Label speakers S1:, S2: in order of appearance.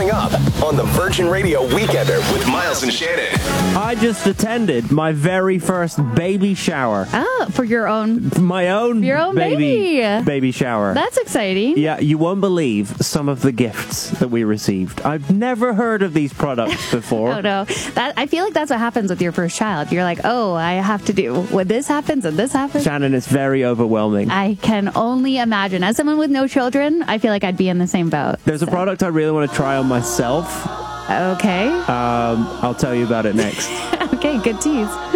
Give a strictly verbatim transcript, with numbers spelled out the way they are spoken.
S1: Coming up on the Virgin Radio Weekender with Miles and Shannon.
S2: I just attended my very first baby shower.
S3: Oh, for your own...
S2: My own,
S3: your own
S2: baby,
S3: baby.
S2: baby shower.
S3: That's exciting.
S2: Yeah, you won't believe some of the gifts that we received. I've never heard of these products before.
S3: Oh, no. That, I feel like that's what happens with your first child. You're like, oh, I have to do when this happens and this happens.
S2: Shannon, it's very overwhelming.
S3: I can only imagine. As someone with no children, I feel like I'd be in the same boat.
S2: There's
S3: so.
S2: a product I really want to try on myself.
S3: Okay.
S2: Um, I'll tell you about it next.
S3: Okay, good tease.